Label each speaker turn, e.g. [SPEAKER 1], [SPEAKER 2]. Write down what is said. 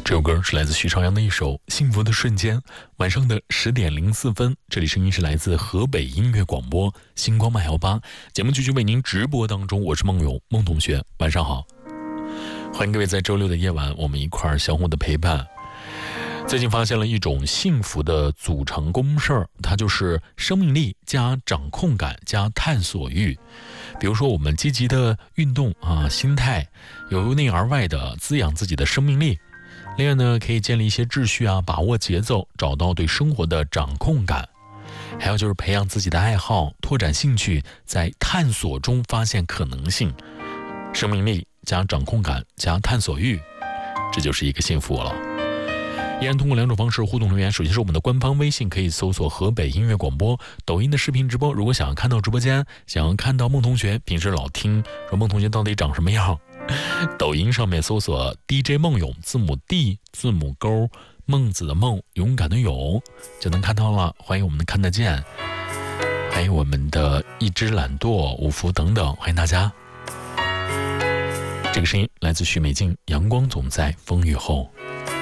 [SPEAKER 1] 这首歌是来自许朝阳的一首《幸福的瞬间》。晚上的10点04分，这里声音是来自河北音乐广播星光麦108，节目继续为您直播当中，我是孟勇，孟同学，晚上好。欢迎各位在周六的夜晚，我们一块儿相互的陪伴。最近发现了一种幸福的组成公式，它就是生命力加掌控感加探索欲。比如说我们积极的运动心态由内而外的滋养自己的生命力。另外呢，可以建立一些秩序把握节奏，找到对生活的掌控感。还有就是培养自己的爱好，拓展兴趣，在探索中发现可能性。生命力加掌控感加探索欲，这就是一个幸福了。依然通过2种方式互动留言，首先是我们的官方微信，可以搜索河北音乐广播，抖音的视频直播。如果想要看到直播间，想要看到孟同学，平时老听说孟同学到底长什么样，抖音上面搜索 DJ 孟勇，字母 D 字母勾孟子的孟，勇敢的勇，就能看到了。欢迎我们的看得见，还有我们的一只懒惰五福等等，欢迎大家。这个声音来自许美静，阳光总在风雨后。